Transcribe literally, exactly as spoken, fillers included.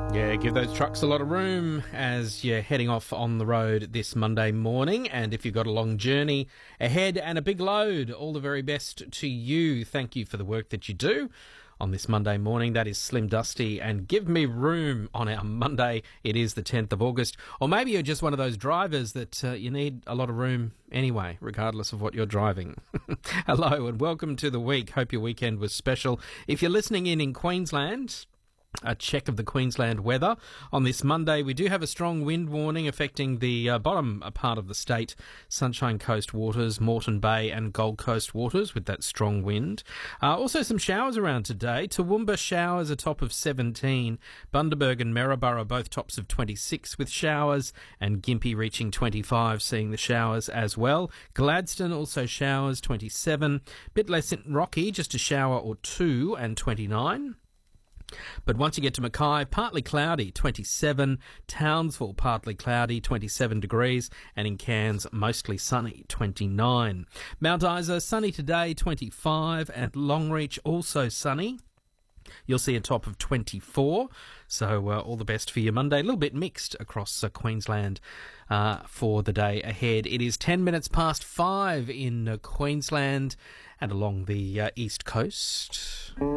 Yeah, give those trucks a lot of room as you're heading off on the road this Monday morning. And if you've got a long journey ahead and a big load, all the very best to you. Thank you for the work that you do on this Monday morning. That is Slim Dusty and Give Me Room on our Monday. It is the tenth of August. Or maybe you're just one of those drivers that uh, you need a lot of room anyway, regardless of what you're driving. Hello and welcome to the week. Hope your weekend was special. If you're listening in in Queensland, a check of the Queensland weather. On this Monday, we do have a strong wind warning affecting the uh, bottom part of the state, Sunshine Coast waters, Moreton Bay and Gold Coast waters with that strong wind. Uh, also some showers around today. Toowoomba showers a top of seventeen. Bundaberg and Maryborough both tops of twenty-six with showers, and Gympie reaching twenty-five, seeing the showers as well. Gladstone also showers, twenty-seven. Bit less in Rocky, just a shower or two, and twenty-nine. But once you get to Mackay, partly cloudy, twenty-seven. Townsville, partly cloudy, twenty-seven degrees. And in Cairns, mostly sunny, twenty-nine. Mount Isa, sunny today, twenty-five. And Longreach, also sunny. You'll see a top of twenty-four. So uh, all the best for your Monday. A little bit mixed across uh, Queensland uh, for the day ahead. It is ten minutes past five in uh, Queensland and along the uh, east coast.